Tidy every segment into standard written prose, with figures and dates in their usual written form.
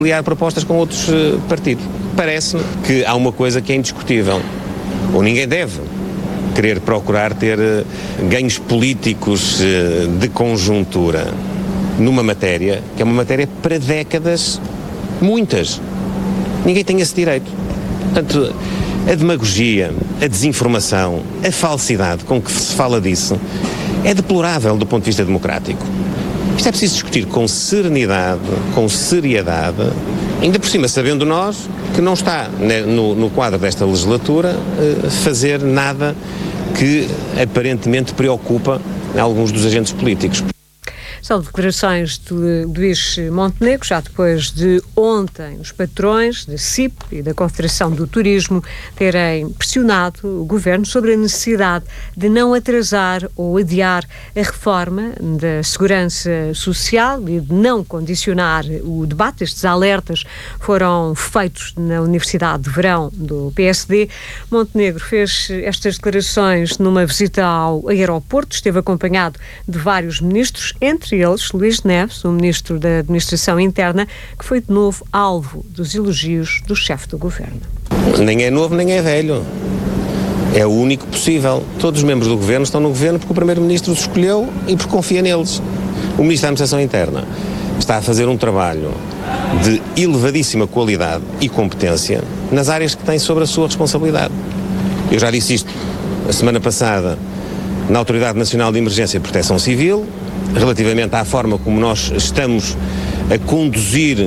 aliar propostas com outros partidos. Parece-me que há uma coisa que é indiscutível, ou ninguém deve querer procurar ter ganhos políticos de conjuntura numa matéria que é uma matéria para décadas, muitas. Ninguém tem esse direito. Portanto, a demagogia, a desinformação, a falsidade com que se fala disso é deplorável do ponto de vista democrático. Isto é preciso discutir com serenidade, com seriedade, ainda por cima sabendo nós que não está no quadro desta legislatura fazer nada que aparentemente preocupa alguns dos agentes políticos. São declarações de Luís Montenegro, já depois de ontem os patrões da CIP e da Confederação do Turismo terem pressionado o Governo sobre a necessidade de não atrasar ou adiar a reforma da segurança social e de não condicionar o debate. Estes alertas foram feitos na Universidade de Verão do PSD. Montenegro fez estas declarações numa visita ao aeroporto, esteve acompanhado de vários ministros, entre eles Luís Neves, o Ministro da Administração Interna, que foi de novo alvo dos elogios do chefe do Governo. Nem é novo, nem é velho. É o único possível. Todos os membros do Governo estão no Governo porque o Primeiro-Ministro os escolheu e porque confia neles. O Ministro da Administração Interna está a fazer um trabalho de elevadíssima qualidade e competência nas áreas que tem sobre a sua responsabilidade. Eu já disse isto a semana passada na Autoridade Nacional de Emergência e Proteção Civil, relativamente à forma como nós estamos a conduzir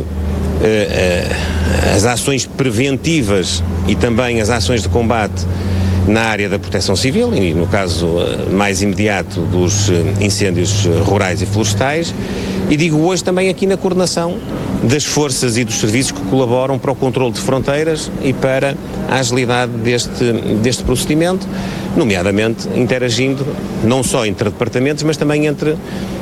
as ações preventivas e também as ações de combate na área da proteção civil e no caso mais imediato dos incêndios rurais e florestais, e digo hoje também aqui na coordenação das forças e dos serviços que colaboram para o controle de fronteiras e para a agilidade deste procedimento, nomeadamente interagindo não só entre departamentos, mas também entre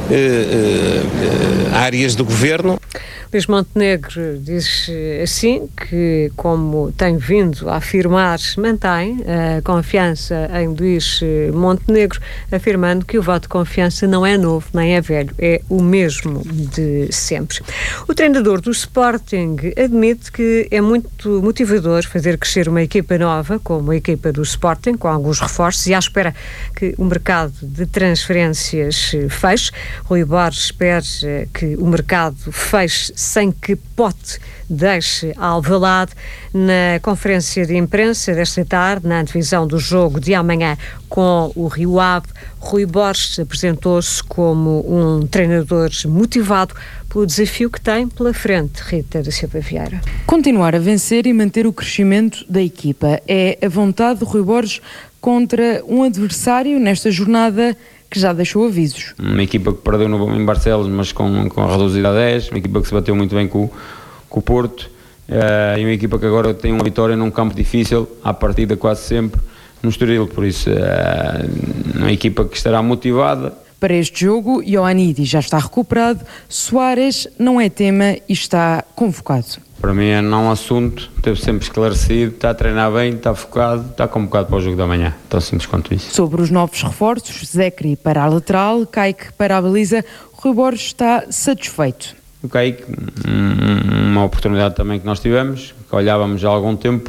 áreas do Governo. Luís Montenegro diz assim que, como tem vindo a afirmar, mantém a confiança em Luís Montenegro, afirmando que o voto de confiança não é novo, nem é velho, é o mesmo de sempre. O treinador do Sporting admite que é muito motivador fazer crescer uma equipa nova, como a equipa do Sporting, com alguns reforços, e à espera que o mercado de transferências feche. Rui Borges espera que o mercado feche sem que Pote deixe Alvalade. Na conferência de imprensa desta tarde, na antevisão do jogo de amanhã com o Rio Ave, Rui Borges apresentou-se como um treinador motivado pelo desafio que tem pela frente. Rita da Silva Vieira. Continuar a vencer e manter o crescimento da equipa é a vontade de Rui Borges contra um adversário nesta jornada que já deixou avisos. Uma equipa que perdeu em Barcelos, mas com reduzida a 10, uma equipa que se bateu muito bem com o Porto, e uma equipa que agora tem uma vitória num campo difícil, à partida quase sempre, no Estoril, por isso uma equipa que estará motivada. Para este jogo, Ioannidis já está recuperado, Soares não é tema e está convocado. Para mim é não assunto, esteve sempre esclarecido, está a treinar bem, está focado, está convocado para o jogo da manhã, tão simples quanto isso. Sobre os novos reforços, Zecri para a lateral, Kaique para a baliza, Rui Borges está satisfeito. O Kaique, uma oportunidade também que nós tivemos, que olhávamos há algum tempo,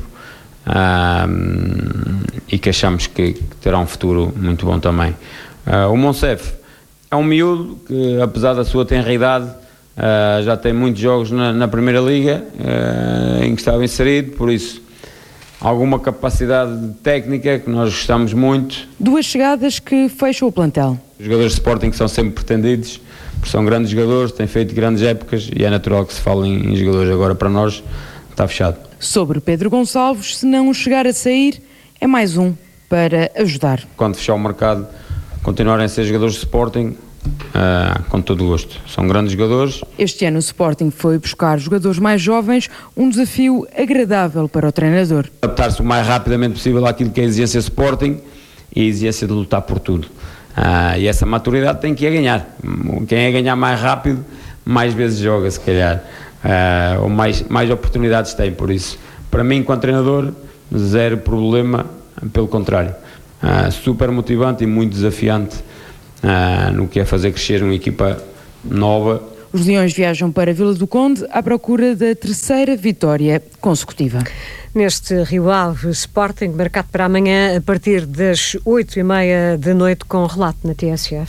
e que achamos que terá um futuro muito bom também. O Monsef é um miúdo que, apesar da sua tenra idade, já tem muitos jogos na Primeira Liga em que estava inserido, por isso alguma capacidade técnica que nós gostamos muito. Duas chegadas que fecham o plantel. Os jogadores de Sporting são sempre pretendidos, porque são grandes jogadores, têm feito grandes épocas e é natural que se fale em jogadores. Agora para nós está fechado. Sobre Pedro Gonçalves, se não chegar a sair, é mais um para ajudar. Quando fechar o mercado, continuarem a ser jogadores de Sporting, com todo o gosto. São grandes jogadores. Este ano o Sporting foi buscar jogadores mais jovens, um desafio agradável para o treinador. Adaptar-se o mais rapidamente possível àquilo que é a exigência de Sporting e a exigência de lutar por tudo. E essa maturidade tem que ir a ganhar. Quem é ganhar mais rápido, mais vezes joga, se calhar. Ou mais oportunidades tem, por isso. Para mim, enquanto treinador, zero problema, pelo contrário. Super motivante e muito desafiante no que é fazer crescer uma equipa nova. Os Leões viajam para Vila do Conde à procura da terceira vitória consecutiva. Neste Rio Ave Sporting, marcado para amanhã a partir das 8h30 da noite, com relato na TSF.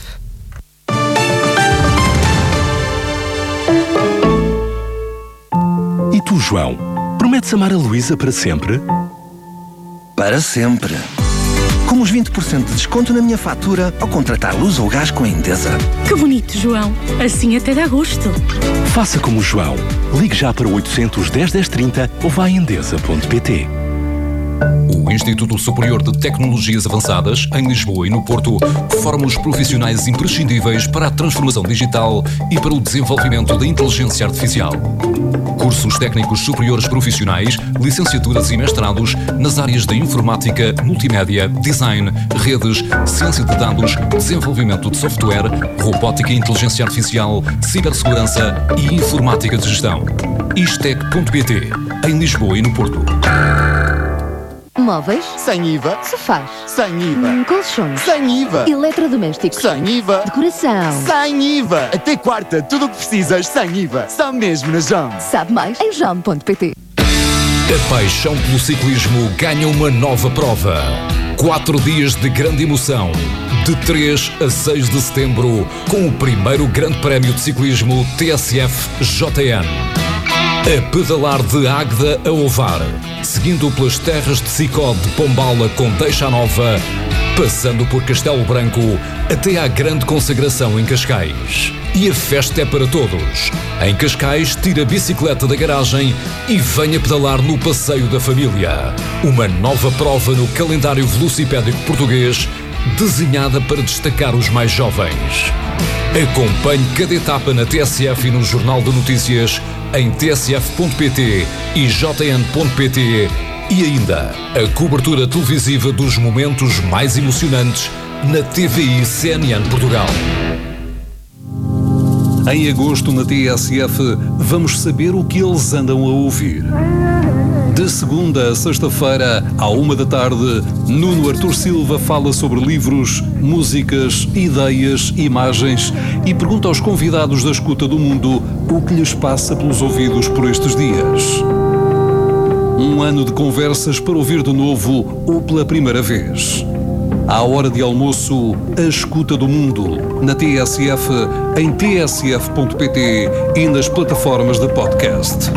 E tu, João, prometes amar a Luísa para sempre? Para sempre. Com os 20% de desconto na minha fatura ao contratar luz ou gás com a Endesa. Que bonito, João. Assim até dá gosto. Faça como o João. Ligue já para 810 1030 ou vá a endesa.pt. O Instituto Superior de Tecnologias Avançadas, em Lisboa e no Porto, forma os profissionais imprescindíveis para a transformação digital e para o desenvolvimento da inteligência artificial. Cursos técnicos superiores profissionais, licenciaturas e mestrados nas áreas da informática, multimédia, design, redes, ciência de dados, desenvolvimento de software, robótica e inteligência artificial, cibersegurança e informática de gestão. Istec.pt, em Lisboa e no Porto. Móveis? Sem IVA. Sofás? Sem IVA. Colchões? Sem IVA. Eletrodomésticos? Sem IVA. Decoração? Sem IVA. Até quarta, tudo o que precisas sem IVA. Só mesmo na JOM. Sabe mais em JOM.pt. A paixão pelo ciclismo ganha uma nova prova. 4 dias de grande emoção, de 3 a 6 de setembro, com o primeiro Grande Prémio de Ciclismo TSF JN. A pedalar de Águeda a Ovar, seguindo pelas terras de Sicó de Pombala com Deixa Nova, passando por Castelo Branco até à grande consagração em Cascais. E a festa é para todos. Em Cascais, tira a bicicleta da garagem e venha pedalar no Passeio da Família. Uma nova prova no calendário velocipédico português, desenhada para destacar os mais jovens. Acompanhe cada etapa na TSF e no Jornal de Notícias, em tsf.pt e jn.pt, e ainda a cobertura televisiva dos momentos mais emocionantes na TVI CNN Portugal. Em agosto, na TSF, vamos saber o que eles andam a ouvir. De segunda a sexta-feira, à 13h, Nuno Artur Silva fala sobre livros, músicas, ideias, imagens e pergunta aos convidados da Escuta do Mundo o que lhes passa pelos ouvidos por estes dias. Um ano de conversas para ouvir de novo ou pela primeira vez. À hora de almoço, a Escuta do Mundo, na TSF, em tsf.pt e nas plataformas de podcast.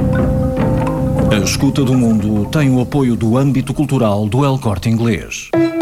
A Escuta do Mundo tem o apoio do âmbito cultural do El Corte Inglês.